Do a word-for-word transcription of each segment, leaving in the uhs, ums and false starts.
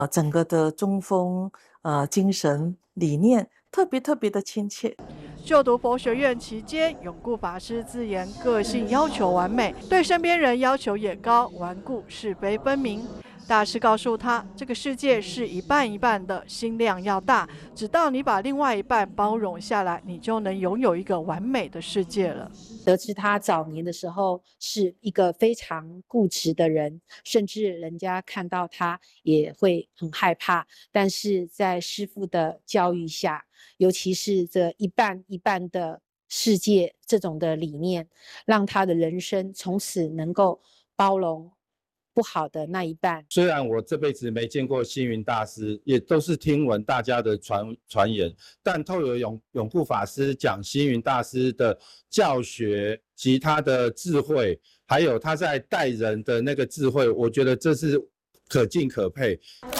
呃，整个的中风呃精神理念特别特别的亲切。 就读佛学院期间，永固法师自言个性要求完美，对身边人要求也高，顽固是非分明。大师告诉他，这个世界是一半一半的，心量要大，直到你把另外一半包容下来，你就能拥有一个完美的世界了。 得知他早年的时候是一个非常固执的人，甚至人家看到他也会很害怕，但是在师父的教育下，尤其是这一半一半的世界这种的理念，让他的人生从此能够包容不好的那一半。 虽然我这辈子没见过星云大师，也都是听闻大家的传传言，但透过永永固法师讲星云大师的教学及他的智慧，还有他在待人的那个智慧，我觉得这是可敬可佩。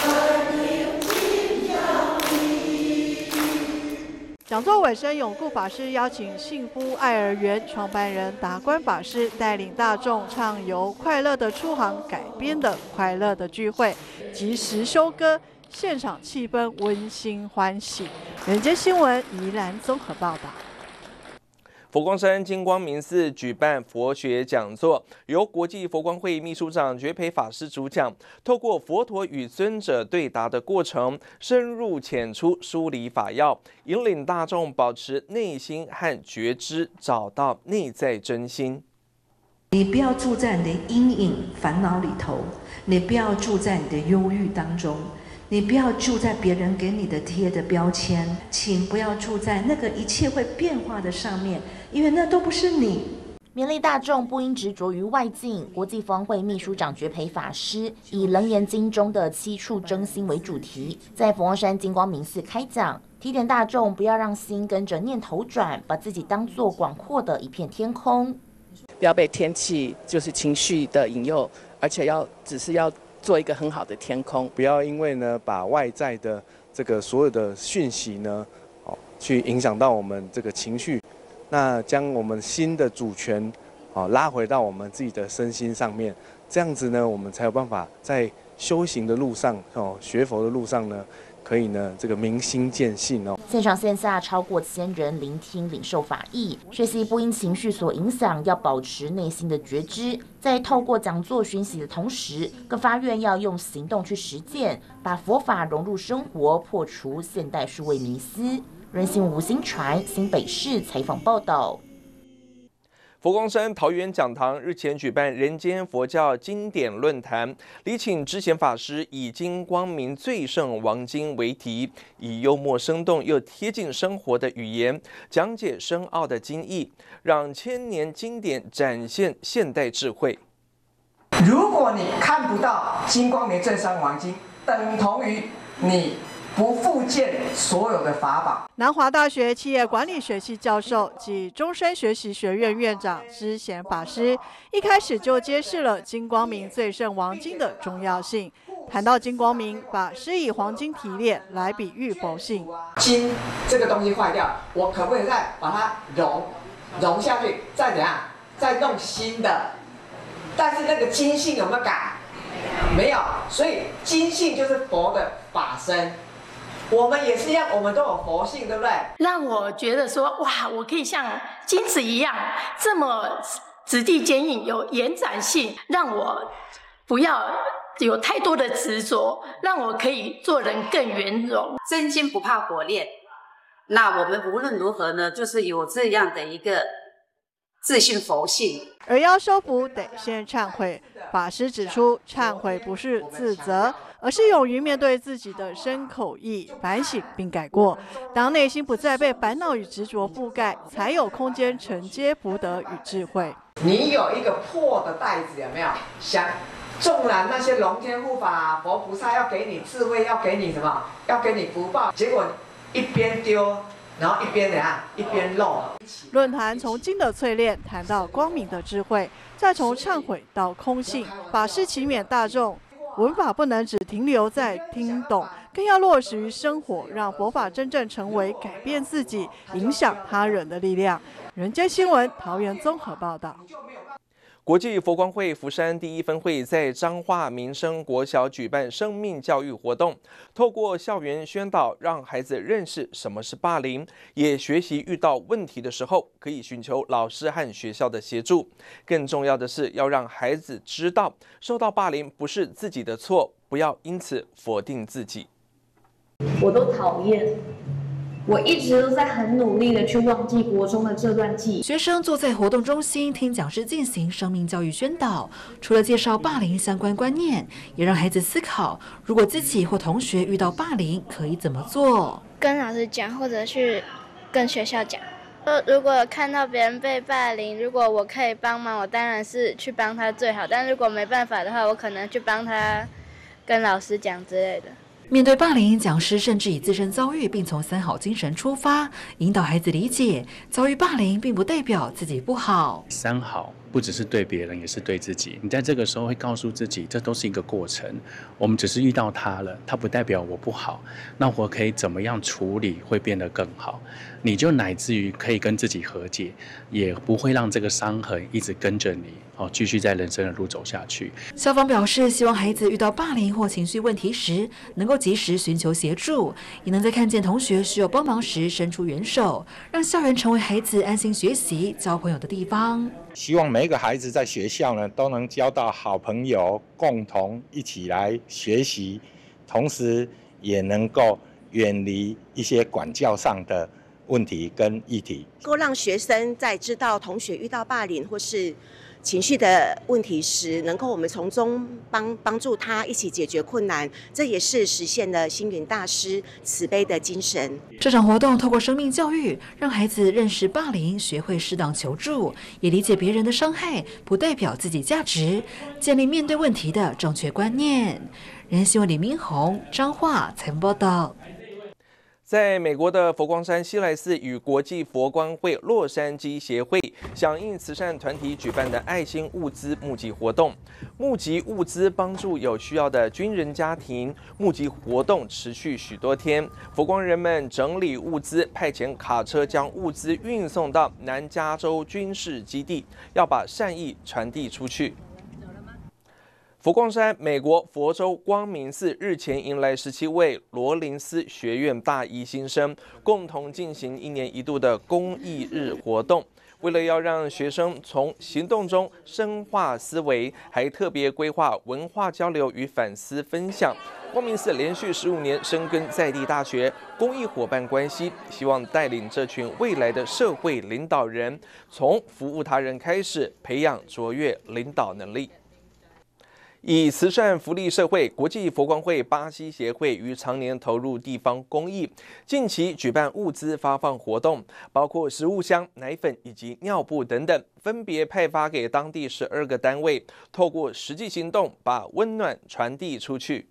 讲座尾声，永固法师邀请幸福爱儿园创办人达观法师带领大众畅游快乐的出航改编的快乐的聚会及实修歌，现场气氛温馨欢喜。人间新闻宜兰综合报道。 佛光山金光明寺举办佛学讲座，由国际佛光会秘书长觉培法师主讲，透过佛陀与尊者对答的过程，深入浅出梳理法要，引领大众保持内心和觉知，找到内在真心。 你不要住在你的阴影烦恼里头，你不要住在你的忧郁当中，你不要住在别人给你的贴的标签，请不要住在那个一切会变化的上面，因为那都不是你。 勉励大众不应执着于外境。国际佛光会秘书长觉培法师以《楞严经》中的七处真心为主题，在佛光山金光明寺开讲，提点大众不要让心跟着念头转，把自己当作广阔的一片天空， 不要被天气就是情绪的引诱，而且要只是要做一个很好的天空， 不要因为呢把外在的这个所有的讯息呢，哦，去影响到我们这个情绪，那将我们心的主权，哦，拉回到我们自己的身心上面，这样子呢，我们才有办法在修行的路上，哦，学佛的路上呢，可以呢这个明心见性哦。 现场线下超过千人聆听领受法义，学习不因情绪所影响，要保持内心的觉知。在透过讲座学习的同时，更发愿要用行动去实践，把佛法融入生活，破除现代数位迷思。人心吴新传新北市采访报道。 佛光山桃园讲堂日前举办人间佛教经典论坛，礼请知贤法师以《金光明最胜王经》为题，以幽默生动又贴近生活的语言讲解深奥的经义，让千年经典展现现代智慧。 如果你看不到《金光明最胜王经》，等同于你不复见所有的法宝。 南华大学企业管理学系教授及终身学习学院院长知贤法师一开始就揭示了金光明最胜王经的重要性。谈到金光明，法师以黄金提炼来比喻佛性。 金这个东西坏掉，我可不可以再把它融融下去，再怎样，再弄新的？但是那个金性有没有改？没有，所以金性就是佛的法身。我们也是一样，我们都有佛性，对不对？ 让我觉得说，哇，我可以像金子一样这么质地坚硬，有延展性，让我不要有太多的执着，让我可以做人更圆融。 真金不怕火炼，那我们无论如何呢，就是有这样的一个自信佛性。 而要修福，得先忏悔。法师指出，忏悔不是自责，而是勇于面对自己的身口意，反省并改过。当内心不再被烦恼与执着覆盖，才有空间承接福德与智慧。 你有一个破的袋子，有没有？想，纵然那些龙天护法、佛菩萨要给你智慧，要给你什么？要给你福报，结果一边丢，然后一边怎样？一边漏。 论坛从经的淬炼谈到光明的智慧，再从忏悔到空性。法师祈勉大众，文法不能只停留在听懂，更要落实于生活，让佛法真正成为改变自己、影响他人的力量。人间新闻桃园综合报道。 国际佛光会福山第一分会在彰化民生国小举办生命教育活动，透过校园宣导，让孩子认识什么是霸凌，也学习遇到问题的时候可以寻求老师和学校的协助。更重要的是，要让孩子知道，受到霸凌不是自己的错，不要因此否定自己。 我都讨厌。我一直都在很努力的去忘记国中的这段记忆。 学生坐在活动中心听讲师进行生命教育宣导，除了介绍霸凌相关观念，也让孩子思考，如果自己或同学遇到霸凌，可以怎么做？ 跟老师讲，或者去跟学校讲。如果看到别人被霸凌，如果我可以帮忙，我当然是去帮他最好。但如果没办法的话，我可能去帮他跟老师讲之类的。 面对霸凌，讲师甚至以自身遭遇，并从三好精神出发，引导孩子理解，遭遇霸凌并不代表自己不好。 三好不只是对别人，也是对自己。你在这个时候会告诉自己，这都是一个过程。我们只是遇到它了，它不代表我不好。那我可以怎么样处理会变得更好？你就乃至于可以跟自己和解，也不会让这个伤痕一直跟着你。哦，继续在人生的路走下去。 校方表示，希望孩子遇到霸凌或情绪问题时，能够及时寻求协助，也能在看见同学需要帮忙时伸出援手，让校园成为孩子安心学习、交朋友的地方。 希望每一个孩子在学校呢，都能交到好朋友，共同一起来学习，同时也能够远离一些管教上的问题跟议题， 能够让学生在知道同学遇到霸凌或是情绪的问题时，能够我们从中帮帮助他一起解决困难，这也是实现了星云大师慈悲的精神。 这场活动透过生命教育，让孩子认识霸凌，学会适当求助，也理解别人的伤害不代表自己价值，建立面对问题的正确观念。人新闻李明宏彰化采访报道。 在美国的佛光山西来寺与国际佛光会洛杉矶协会响应慈善团体举办的爱心物资募集活动，募集物资帮助有需要的军人家庭。募集活动持续许多天，佛光人们整理物资，派遣卡车将物资运送到南加州军事基地，要把善意传递出去。佛光山美国佛州光明寺日前迎来十七位罗林斯学院大一新生，共同进行一年一度的公益日活动。为了要让学生从行动中深化思维，还特别规划文化交流与反思分享。光明寺连续十五年深耕在地大学公益伙伴关系，希望带领这群未来的社会领导人，从服务他人开始，培养卓越领导能力。以慈善福利社会国际佛光会巴西协会于常年投入地方公益，近期举办物资发放活动，包括食物箱、奶粉以及尿布等等，分别派发给当地十二个单位，透过实际行动把温暖传递出去。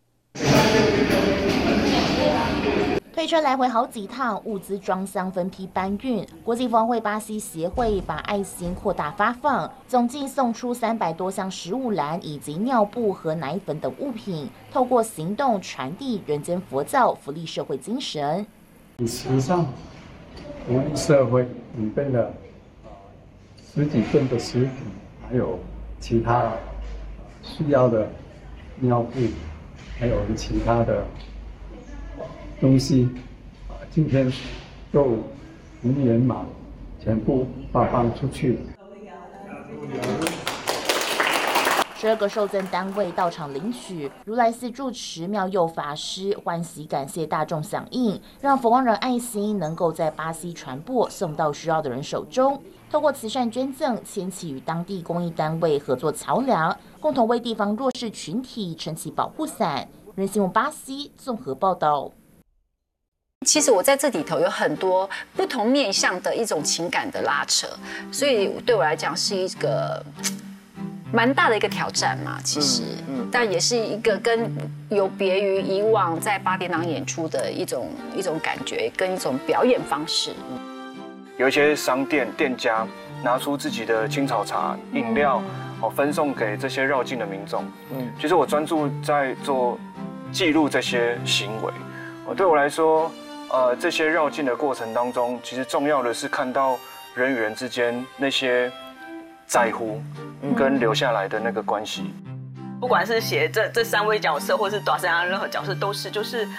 推车来回好几趟，物资装箱分批搬运。国际佛光会巴西协会把爱心扩大发放，总计送出三百多箱食物篮以及尿布和奶粉等物品，透过行动传递人间佛教福利社会精神。 以慈善福利社会准备了十几吨的食品，还有其他需要的尿布，还有其他的东西，今天就如圆满，全部发放出去。 十二个受赠单位到场领取，如来寺住持妙佑法师欢喜感谢大众响应，让佛光人爱心能够在巴西传播，送到需要的人手中。透过慈善捐赠，牵起与当地公益单位合作桥梁，共同为地方弱势群体撑起保护伞。人新闻巴西综合报道。 其实我在这里头有很多不同面向的一种情感的拉扯，所以对我来讲是一个蛮大的一个挑战嘛。其实，嗯嗯、但也是一个跟有别于以往在八点档演出的一种一种感觉跟一种表演方式。 有一些商店店家拿出自己的青草茶、饮料，哦，分送给这些绕境的民众。嗯，其实我专注在做记录这些行为。哦，对我来说。呃，这些绕境的过程当中，其实重要的是看到人与人之间那些在乎， 跟留下来的那个关系。 不管是写这这三位角色，或是短山羊任何角色，都是就是